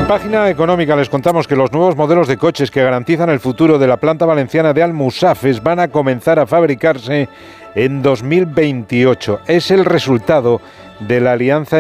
Página económica les contamos que los nuevos modelos de coches que garantizan el futuro de la planta valenciana de Almusafes van a comenzar a fabricarse en 2028. Es el resultado de la alianza